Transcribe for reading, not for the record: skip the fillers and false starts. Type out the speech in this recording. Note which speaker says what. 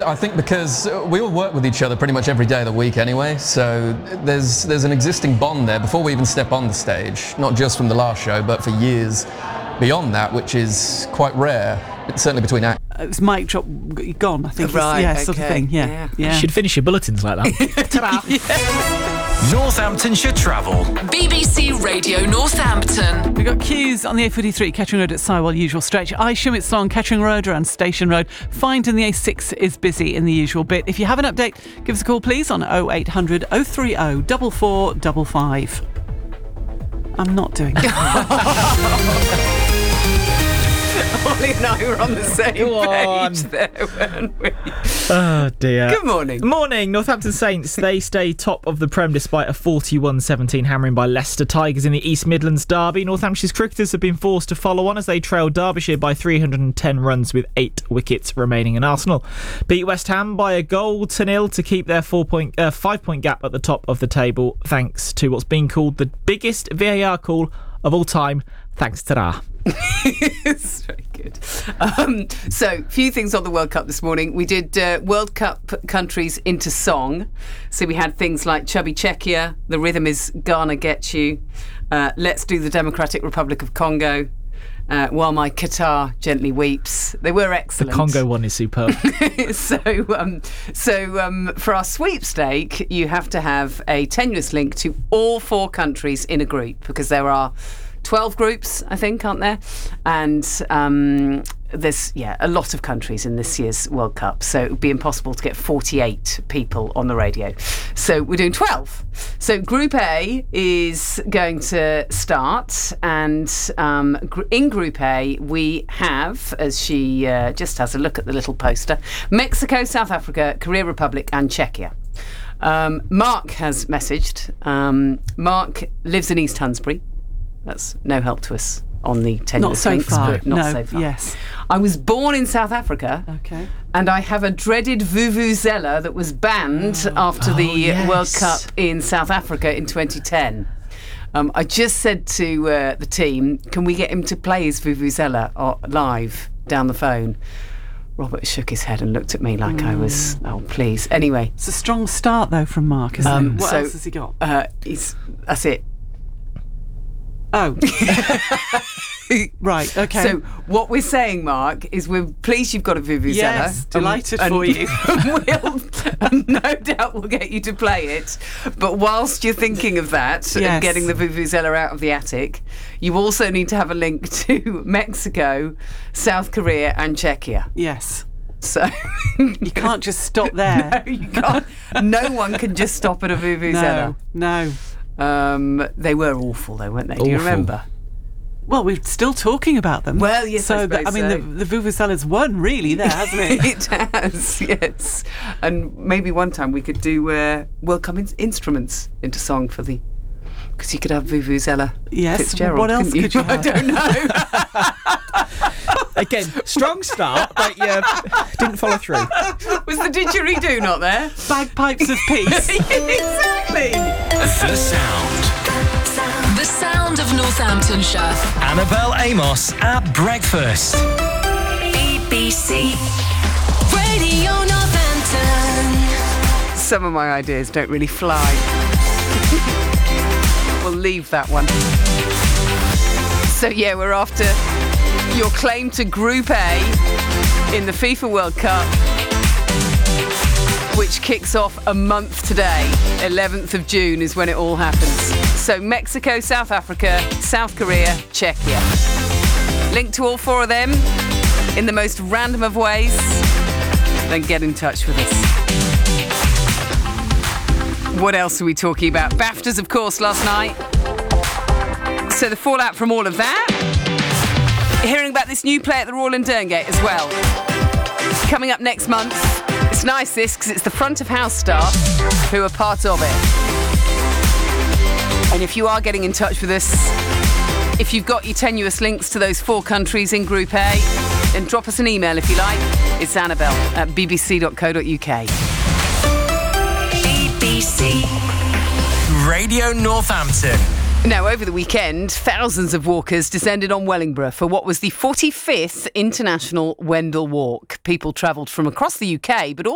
Speaker 1: I think because we all work with each other pretty much every day of the week anyway, so there's an existing bond there before we even step on the stage, not just from the last show, but for years beyond that, which is quite rare, certainly between acts.
Speaker 2: It's mic drop gone, I think.
Speaker 3: Right,
Speaker 2: yeah, sort of thing. Yeah.
Speaker 4: You should finish your bulletins like that. Ta-da!
Speaker 5: Northamptonshire Travel.
Speaker 6: BBC Radio Northampton.
Speaker 2: We've got queues on the A43 Kettering Road at Sywell, usual stretch. Isham, it's long. Kettering Road around Station Road. Findon the A6 is busy in the usual bit. If you have an update, give us a call please on 0800 030 4455. I'm not doing it.
Speaker 3: Ollie and I were on the same page there, weren't we?
Speaker 4: Oh dear.
Speaker 3: Good morning.
Speaker 4: Morning. Northampton Saints, they stay top of the Prem despite a 41-17 hammering by Leicester Tigers in the East Midlands derby. Northampton's cricketers have been forced to follow on as they trail Derbyshire by 310 runs with 8 wickets remaining in Arsenal. Beat West Ham by a 1-0 to keep their 5-point gap at the top of the table thanks to what's being called the biggest VAR call of all time. Thanks to that.
Speaker 3: It's very good. So, few things on the World Cup this morning. We did World Cup countries into song. So we had things like Chubby Czechia, The Rhythm Is Gonna Get You, Let's Do the Democratic Republic of Congo, While My Guitar Gently Weeps. They were excellent.
Speaker 4: The Congo one is superb.
Speaker 3: So for our sweepstake, you have to have a tenuous link to all 4 countries in a group, because there are 12 groups, I think, aren't there? And there's, a lot of countries in this year's World Cup, so it would be impossible to get 48 people on the radio. So we're doing 12. So Group A is going to start, and in Group A we have, as she just has a look at the little poster, Mexico, South Africa, Korea Republic and Czechia. Mark has messaged. Mark lives in East Hunsbury. That's no help to us on the tenuous links. Not so far.
Speaker 2: Yes.
Speaker 3: I was born in South Africa.
Speaker 2: Okay.
Speaker 3: And I have a dreaded vuvuzela that was banned after the World Cup in South Africa in 2010. I just said to the team, can we get him to play his vuvuzela live down the phone? Robert shook his head and looked at me like I was, please. Anyway.
Speaker 2: It's a strong start, though, from Mark, isn't it? What else has he got?
Speaker 3: That's it.
Speaker 2: Oh. Right, okay.
Speaker 3: So what we're saying, Mark, is we're pleased you've got a vuvuzela.
Speaker 2: Yes, delighted for you.
Speaker 3: And no doubt we'll get you to play it. But whilst you're thinking of that, and getting the vuvuzela out of the attic, you also need to have a link to Mexico, South Korea and Czechia.
Speaker 2: Yes.
Speaker 3: So
Speaker 2: you can't just stop there.
Speaker 3: No, you can't. No one can just stop at a vuvuzela.
Speaker 2: No.
Speaker 3: They were awful, though, weren't they? Do you remember?
Speaker 2: Well, we're still talking about them.
Speaker 3: Well, yes,
Speaker 2: so the vuvuzela's won, really, there, hasn't it?
Speaker 3: It has, yes. And maybe one time we could do welcome instruments into song for the... Because you could have vuvuzela Fitzgerald.
Speaker 2: What else could you have?
Speaker 3: I don't know.
Speaker 4: Again, strong start, but you didn't follow through.
Speaker 3: Was the didgeridoo not there?
Speaker 2: Bagpipes of peace.
Speaker 3: Exactly.
Speaker 5: The Sound.
Speaker 6: The sound of Northamptonshire.
Speaker 5: Annabelle Amos at breakfast.
Speaker 6: BBC Radio Northampton.
Speaker 3: Some of my ideas don't really fly. We'll leave that one. So we're after your claim to Group A in the FIFA World Cup, which kicks off a month today. 11th of June is when it all happens. So Mexico, South Africa, South Korea, Czechia. Link to all 4 of them in the most random of ways. Then get in touch with us. What else are we talking about? BAFTAs, of course, last night. So the fallout from all of that. Hearing about this new play at the Royal and Derngate as well. Coming up next month. It's nice, this, because it's the front of house staff who are part of it. And if you are getting in touch with us, if you've got your tenuous links to those 4 countries in Group A, then drop us an email if you like. It's annabelle@bbc.co.uk.
Speaker 6: BBC
Speaker 5: Radio Northampton.
Speaker 3: Now, over the weekend, thousands of walkers descended on Wellingborough for what was the 45th International Wendell Walk. People travelled from across the UK, but